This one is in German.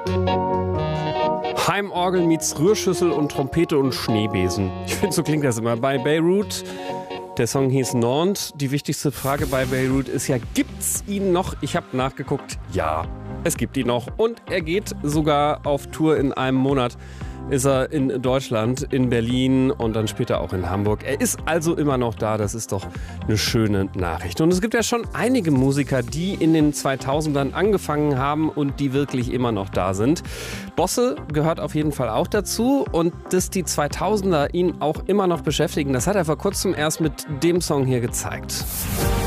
Heimorgel meets Rührschüssel und Trompete und Schneebesen. Ich finde, so klingt das immer. Bei Beirut, der Song hieß Nantes. Die wichtigste Frage bei Beirut ist ja, gibt's ihn noch? Ich habe nachgeguckt, ja, es gibt ihn noch. Und er geht sogar auf Tour in einem Monat. Ist er in Deutschland, in Berlin und dann später auch in Hamburg. Er ist also immer noch da, das ist doch eine schöne Nachricht. Und es gibt ja schon einige Musiker, die in den 2000ern angefangen haben und die wirklich immer noch da sind. Bosse gehört auf jeden Fall auch dazu und dass die 2000er ihn auch immer noch beschäftigen, das hat er vor kurzem erst mit dem Song hier gezeigt.